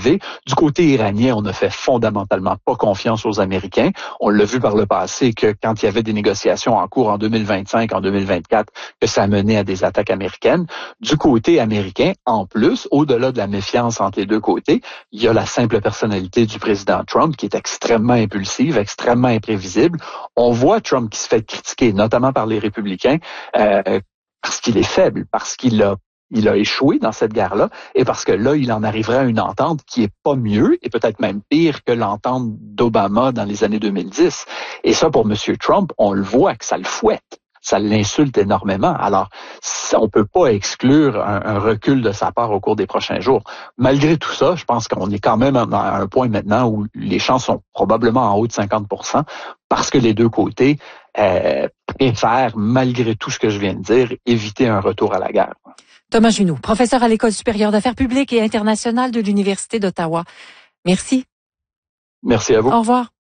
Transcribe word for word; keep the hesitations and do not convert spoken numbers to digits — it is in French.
élevé. Du côté iranien, on ne fait fondamentalement pas confiance aux Américains. On l'a vu par le passé que quand il y avait des négociations en cours en deux mille vingt-cinq, en deux mille vingt-quatre, que ça menait à des attaques américaines. Du côté américain, en plus, au-delà de la méfiance entre les deux côtés, il y a la simple personnalité du président Trump qui est extrêmement impulsive, extrêmement imprévisible. On voit Trump qui se fait critiquer, notamment par les républicains, euh, parce qu'il est faible, parce qu'il a il a échoué dans cette guerre-là, et parce que là, il en arriverait à une entente qui est pas mieux, et peut-être même pire que l'entente d'Obama dans les années deux mille dix. Et ça, pour M. Trump, on le voit que ça le fouette. Ça l'insulte énormément. Alors, on peut pas exclure un, un recul de sa part au cours des prochains jours. Malgré tout ça, je pense qu'on est quand même à un point maintenant où les chances sont probablement en haut de cinquante pour cent parce que les deux côtés euh, préfèrent, malgré tout ce que je viens de dire, éviter un retour à la guerre. Thomas Junot, professeur à l'École supérieure d'affaires publiques et internationales de l'Université d'Ottawa. Merci. Merci à vous. Au revoir.